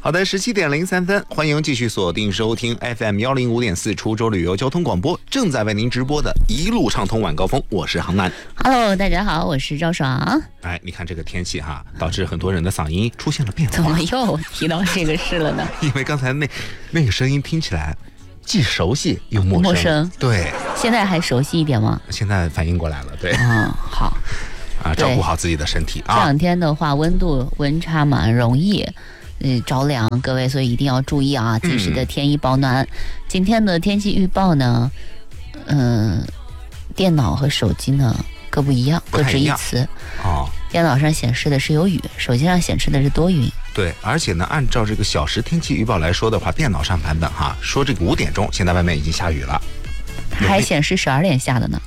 好的，17:03，欢迎继续锁定收听 FM105.4滁州旅游交通广播，正在为您直播的一路畅通晚高峰，我是杭南。 Hello， 大家好，我是赵爽。 哎，你看这个天气哈，导致很多人的嗓音出现了变化。 怎么又提到这个事了呢？ 因为刚才那个声音听起来既熟悉又陌生。对， 现在还熟悉一点吗？ 现在反应过来了，对。 好。 照顾好自己的身体啊。 这两天的话，温差蛮容易着凉，各位，所以一定要注意啊，及时的添衣保暖。今天的天气预报呢，电脑和手机呢各不一样，各执一词。电脑上显示的是有雨，手机上显示的是多云。 对，而且呢，按照这个小时天气预报来说的话，电脑上版本哈说这个5点钟，现在外面已经下雨了， 还显示12点下的呢。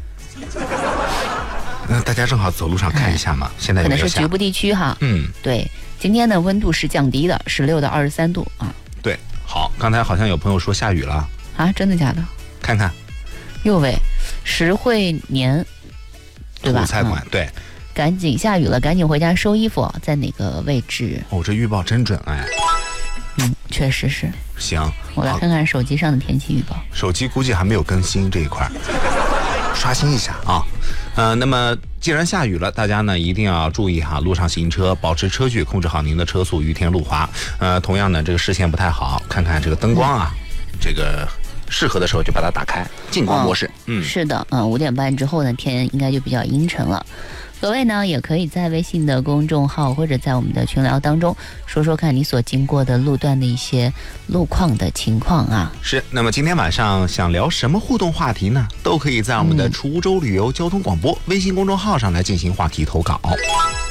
大家正好走路上看一下嘛，现在有没有下？ 可能是局部地区哈。对，今天的温度是降低的，16到23度啊。 对，好，刚才好像有朋友说下雨了啊，真的假的？ 看看， 哟喂，石会年，对吧？ 土菜馆，对， 赶紧下雨了，赶紧回家收衣服，在哪个位置？ 这预报真准哎。 确实是。 行， 我来看看手机上的天气预报。 手机估计还没有更新这一块，刷新一下啊。那么既然下雨了，大家呢一定要注意哈，路上行车保持车距，控制好您的车速，雨天路滑。同样呢，这个视线不太好，看看这个灯光啊，这个适合的时候就把它打开，近光模式。 是的，5点半之后呢，天应该就比较阴沉了。各位呢，也可以在微信的公众号或者在我们的群聊当中说说看你所经过的路段的一些路况的情况啊。 是，那么今天晚上想聊什么互动话题呢？都可以在我们的滁州旅游交通广播微信公众号上来进行话题投稿。